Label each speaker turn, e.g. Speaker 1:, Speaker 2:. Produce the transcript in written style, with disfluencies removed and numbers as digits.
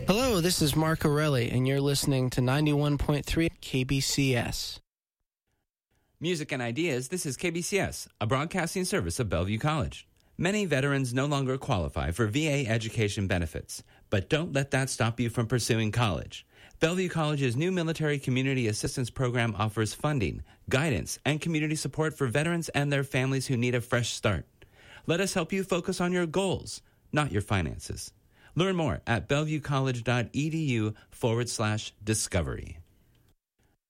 Speaker 1: Hello, this is Mark Orelli, and you're listening to 91.3 KBCS.
Speaker 2: Music and Ideas, this is KBCS, a broadcasting service of Bellevue College. Many veterans no longer qualify for VA education benefits, but don't let that stop you from pursuing college. Bellevue College's new Military Community Assistance Program offers funding, guidance, and community support for veterans and their families who need a fresh start. Let us help you focus on your goals, not your finances. Learn more at bellevuecollege.edu/discovery.